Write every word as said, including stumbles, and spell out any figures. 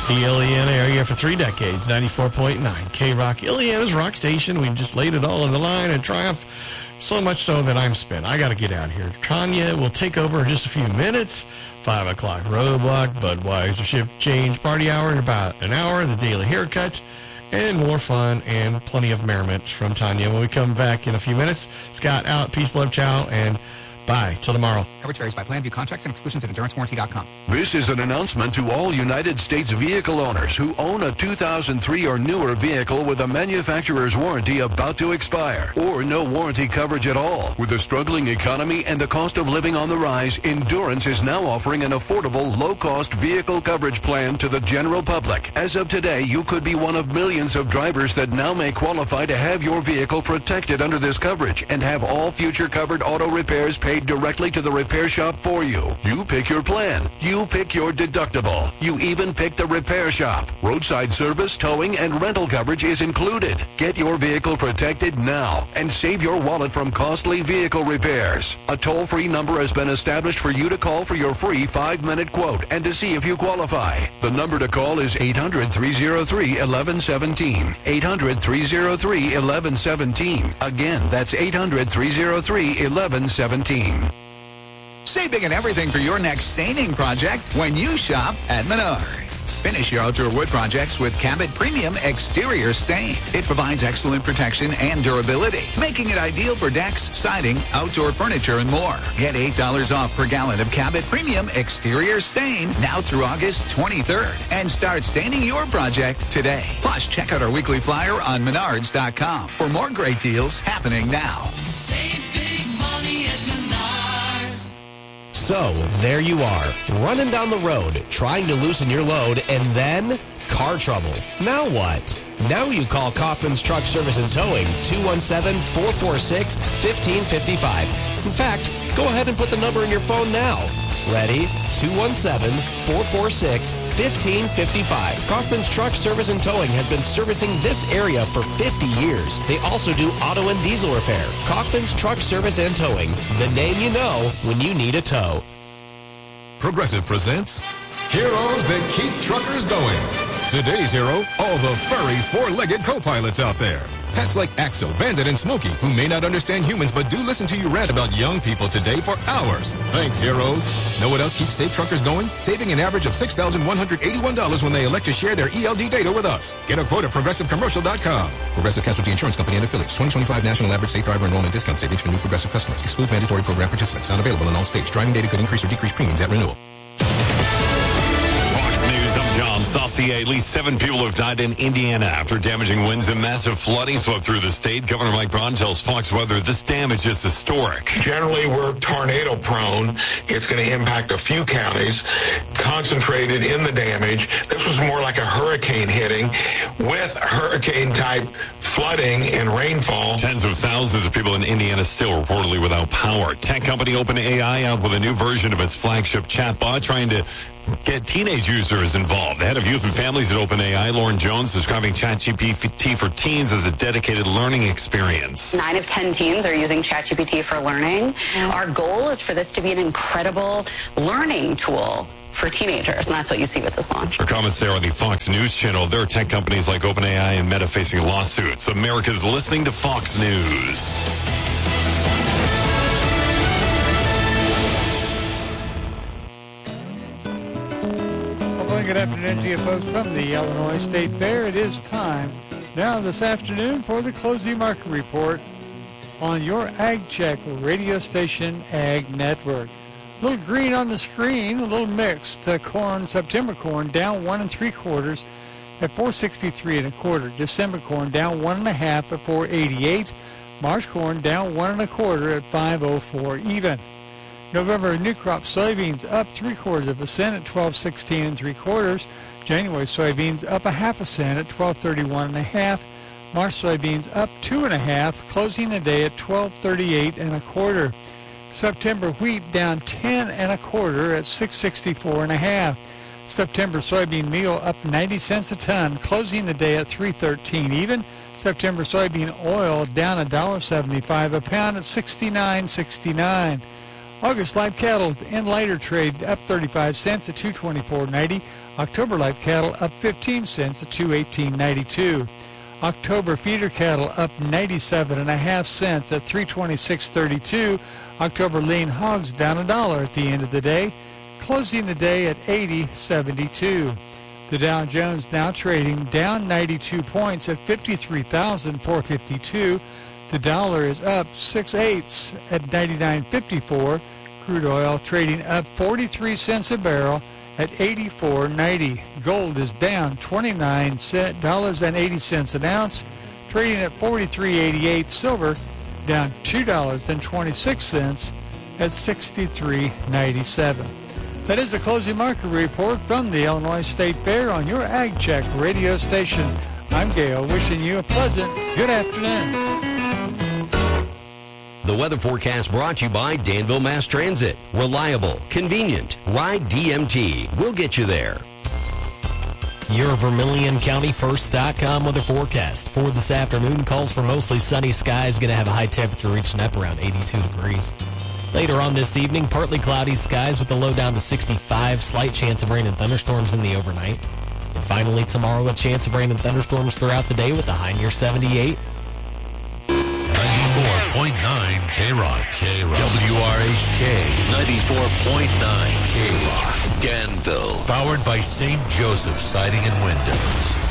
The Illiana area for three decades, ninety-four point nine K-Rock. Illiana's rock station. We just laid it all on the line and Triumph, so much so that I'm spent. I got to get out of here. Tanya will take over in just a few minutes. five o'clock Roadblock, Budweiser Shift Change Party Hour in about an hour, the Daily Haircut, and more fun and plenty of merriment from Tanya. When we come back in a few minutes, Scott out. Peace, love, ciao, and bye. Till tomorrow. Coverage varies by plan. View contracts and exclusions at endurance warranty dot com. This is an announcement to all United States vehicle owners who own a two thousand three or newer vehicle with a manufacturer's warranty about to expire or no warranty coverage at all. With a struggling economy and the cost of living on the rise, Endurance is now offering an affordable, low-cost vehicle coverage plan to the general public. As of today, you could be one of millions of drivers that now may qualify to have your vehicle protected under this coverage and have all future covered auto repairs paid directly to the repair shop for you. You pick your plan. You pick your deductible. You even pick the repair shop. Roadside service, towing, and rental coverage is included. Get your vehicle protected now and save your wallet from costly vehicle repairs. A toll-free number has been established for you to call for your free five-minute quote and to see if you qualify. The number to call is eight hundred, three oh three, eleven seventeen. eight hundred, three oh three, eleven seventeen. Again, that's eight hundred, three oh three, eleven seventeen. Save big and everything for your next staining project when you shop at Menards. Finish your outdoor wood projects with Cabot Premium Exterior Stain. It provides excellent protection and durability, making it ideal for decks, siding, outdoor furniture, and more. Get eight dollars off per gallon of Cabot Premium Exterior Stain now through August twenty-third and start staining your project today. Plus, check out our weekly flyer on menards dot com for more great deals happening now. Save big money at Menards. So, there you are, running down the road, trying to loosen your load, and then car trouble. Now what? Now you call Kaufman's Truck Service and Towing, two one seven, four four six, one five five five. In fact, go ahead and put the number in your phone now. Ready? two one seven, four four six, one five five five. Kaufman's Truck Service and Towing has been servicing this area for fifty years. They also do auto and diesel repair. Kaufman's Truck Service and Towing, the name you know when you need a tow. Progressive presents Heroes That Keep Truckers Going. Today's hero, all the furry four-legged co-pilots out there. Pets like Axel, Bandit, and Smokey, who may not understand humans but do listen to you rant about young people today for hours. Thanks, heroes. Know what else keeps safe truckers going? Saving an average of six thousand one hundred eighty-one dollars when they elect to share their E L D data with us. Get a quote at progressive commercial dot com. Progressive Casualty Insurance Company and affiliates. twenty twenty-five National Average Safe Driver Enrollment Discount Savings for new Progressive customers. Exclude mandatory program participants. Not available in all states. Driving data could increase or decrease premiums at renewal. Saucier, at least seven people have died in Indiana after damaging winds and massive flooding swept through the state. Governor Mike Braun tells Fox Weather this damage is historic. Generally, we're tornado prone. It's going to impact a few counties, concentrated in the damage. This was more like a hurricane hitting with hurricane-type flooding and rainfall. Tens of thousands of people in Indiana still reportedly without power. Tech company OpenAI out with a new version of its flagship chatbot trying to get teenage users involved. The head of youth and families at OpenAI, Lauren Jones, describing ChatGPT for teens as a dedicated learning experience. Nine of ten teens are using ChatGPT for learning. Our goal is for this to be an incredible learning tool for teenagers, and that's what you see with this launch. For comments there on the Fox News channel, there are tech companies like OpenAI and Meta facing lawsuits. America's listening to Fox News. Good afternoon to you folks from the Illinois State Fair. It is time now this afternoon for the closing market report on your Ag Check radio station Ag Network. A little green on the screen, a little mixed. Uh, corn, September corn down one and three quarters at four sixty-three and a quarter. December corn down one and a half at four eighty-eight. March corn down one and a quarter at five oh four even. November new crop soybeans up three quarters of a cent at twelve sixteen and three quarters. January soybeans up a half a cent at twelve thirty-one and a half. March soybeans up two and a half, closing the day at twelve thirty-eight and a quarter. September wheat down ten and a quarter at six sixty-four and a half. September soybean meal up ninety cents a ton, closing the day at three thirteen even. September soybean oil down one dollar seventy-five a pound at sixty-nine sixty-nine. August live cattle in lighter trade up thirty-five cents at two twenty-four ninety. October live cattle up fifteen cents at two eighteen ninety-two. October feeder cattle up ninety-seven and a half cents at three twenty-six thirty-two. October lean hogs down a dollar at the end of the day, closing the day at eighty seventy-two. The Dow Jones now trading down ninety-two points at fifty-three thousand four hundred fifty-two. The dollar is up six eighths at ninety-nine fifty-four. Crude oil trading up forty-three cents a barrel at eighty-four ninety. Gold is down twenty-nine dollars and eighty cents an ounce, trading at forty-three eighty-eight. Silver down two dollars and twenty-six cents at sixty-three ninety-seven. That is the closing market report from the Illinois State Fair on your Ag Check radio station. I'm Gail, wishing you a pleasant good afternoon. The weather forecast brought to you by Danville Mass Transit. Reliable, convenient. Ride D M T. We'll get you there. Your Vermilion County First dot com weather forecast for this afternoon calls for mostly sunny skies. Going to have a high temperature reaching up around eighty-two degrees. Later on this evening, partly cloudy skies with a low down to sixty-five. Slight chance of rain and thunderstorms in the overnight. And finally tomorrow, a chance of rain and thunderstorms throughout the day with a high near seventy-eight. ninety-four point nine K-Rock. K-Rock. W R H K. ninety-four point nine K-Rock. Danville. Powered by Saint Joseph Siding and Windows.